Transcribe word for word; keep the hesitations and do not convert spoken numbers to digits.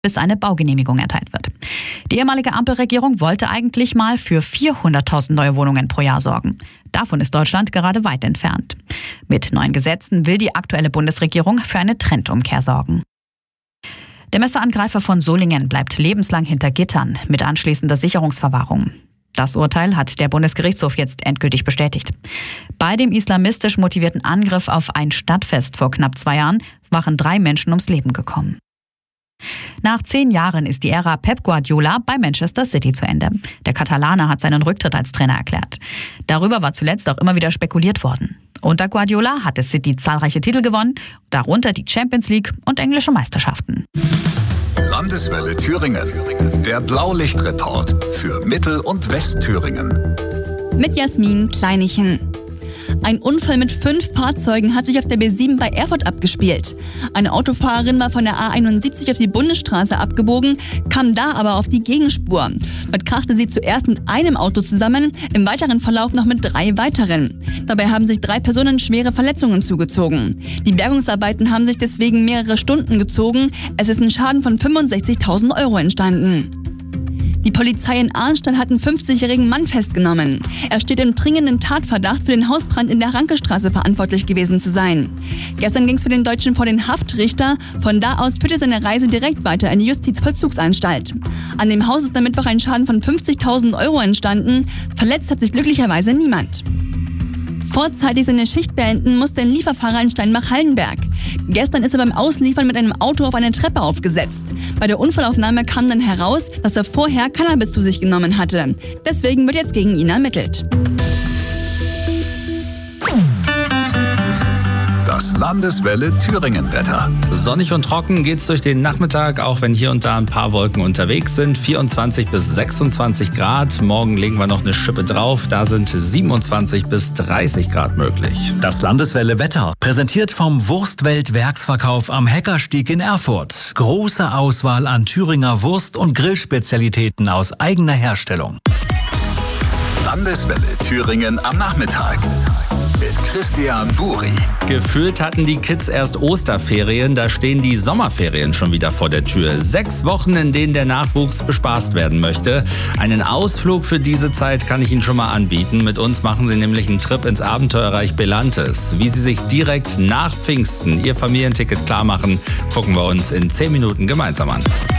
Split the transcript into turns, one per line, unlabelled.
bis eine Baugenehmigung erteilt wird. Die ehemalige Ampelregierung wollte eigentlich mal für vierhunderttausend neue Wohnungen pro Jahr sorgen. Davon ist Deutschland gerade weit entfernt. Mit neuen Gesetzen will die aktuelle Bundesregierung für eine Trendumkehr sorgen. Der Messerangreifer von Solingen bleibt lebenslang hinter Gittern mit anschließender Sicherungsverwahrung. Das Urteil hat der Bundesgerichtshof jetzt endgültig bestätigt. Bei dem islamistisch motivierten Angriff auf ein Stadtfest vor knapp zwei Jahren waren drei Menschen ums Leben gekommen. Nach zehn Jahren ist die Ära Pep Guardiola bei Manchester City zu Ende. Der Katalaner hat seinen Rücktritt als Trainer erklärt. Darüber war zuletzt auch immer wieder spekuliert worden. Unter Guardiola hatte City zahlreiche Titel gewonnen, darunter die Champions League und englische Meisterschaften.
Landeswelle Thüringen. Der Blaulichtreport für Mittel- und Westthüringen.
Mit Jasmin Kleinichen. Ein Unfall mit fünf Fahrzeugen hat sich auf der B sieben bei Erfurt abgespielt. Eine Autofahrerin war von der A einundsiebzig auf die Bundesstraße abgebogen, kam da aber auf die Gegenspur. Dort krachte sie zuerst mit einem Auto zusammen, im weiteren Verlauf noch mit drei weiteren. Dabei haben sich drei Personen schwere Verletzungen zugezogen. Die Bergungsarbeiten haben sich deswegen mehrere Stunden gezogen. Es ist ein Schaden von fünfundsechzigtausend Euro entstanden. Die Polizei in Arnstadt hat einen fünfzigjährigen Mann festgenommen. Er steht im dringenden Tatverdacht, für den Hausbrand in der Rankestraße verantwortlich gewesen zu sein. Gestern ging es für den Deutschen vor den Haftrichter. Von da aus führte seine Reise direkt weiter in die Justizvollzugsanstalt. An dem Haus ist am Mittwoch ein Schaden von fünfzigtausend Euro entstanden. Verletzt hat sich glücklicherweise niemand. Vorzeitig seine Schicht beenden musste ein Lieferfahrer in Steinbach-Hallenberg. Gestern ist er beim Ausliefern mit einem Auto auf eine Treppe aufgesetzt. Bei der Unfallaufnahme kam dann heraus, dass er vorher Cannabis zu sich genommen hatte. Deswegen wird jetzt gegen ihn ermittelt.
Das Landeswelle Thüringen-Wetter.
Sonnig und trocken geht's durch den Nachmittag, auch wenn hier und da ein paar Wolken unterwegs sind. vierundzwanzig bis sechsundzwanzig Grad. Morgen legen wir noch eine Schippe drauf. Da sind siebenundzwanzig bis dreißig Grad möglich.
Das Landeswelle Wetter, präsentiert vom Wurstwelt Werksverkauf am Heckerstieg in Erfurt. Große Auswahl an Thüringer Wurst- und Grillspezialitäten aus eigener Herstellung.
Landeswelle Thüringen am Nachmittag. Mit Christian Buri.
Gefühlt hatten die Kids erst Osterferien, da stehen die Sommerferien schon wieder vor der Tür. Sechs Wochen, in denen der Nachwuchs bespaßt werden möchte. Einen Ausflug für diese Zeit kann ich Ihnen schon mal anbieten. Mit uns machen Sie nämlich einen Trip ins Abenteuerreich Belantes. Wie Sie sich direkt nach Pfingsten Ihr Familienticket klarmachen, gucken wir uns in zehn Minuten gemeinsam an.